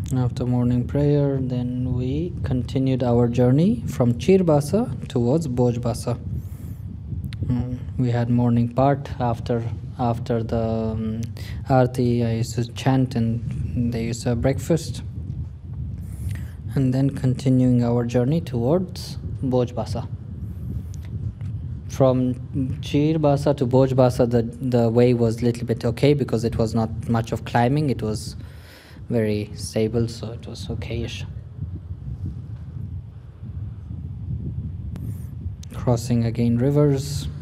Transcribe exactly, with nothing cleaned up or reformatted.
After morning prayer, then we continued our journey from Chirbasa towards Bojbasa. Mm, we had morning part. After after the um, Aarti, I used to chant and they used to have breakfast. And then continuing our journey towards Bojbasa. From Chirbasa to Bojbasa, the, the way was a little bit okay because it was not much of climbing. It was very stable, so it was okayish. Crossing again rivers.